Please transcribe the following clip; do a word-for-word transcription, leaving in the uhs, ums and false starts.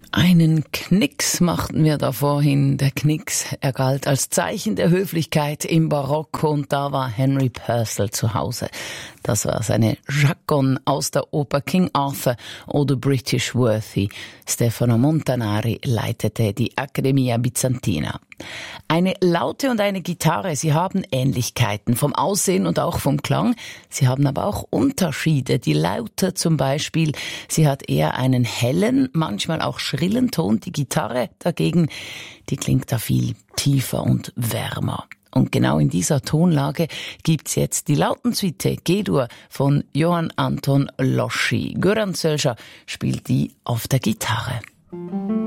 Einen Knicks machten wir da vorhin. Der Knicks, er galt als Zeichen der Höflichkeit im Barock und da war Henry Purcell zu Hause. Das war seine Chaconne aus der Oper King Arthur oder British Worthy. Stefano Montanari leitete die Accademia Bizantina. Eine Laute und eine Gitarre, sie haben Ähnlichkeiten vom Aussehen und auch vom Klang. Sie haben aber auch Unterschiede. Die Laute zum Beispiel, sie hat eher einen hellen, manchmal auch schrillen Ton. Die Gitarre dagegen, die klingt da viel tiefer und wärmer. Und genau in dieser Tonlage gibt's jetzt die Lautensuite G-Dur von Johann Anton Loschi. Göran Zölscher spielt die auf der Gitarre.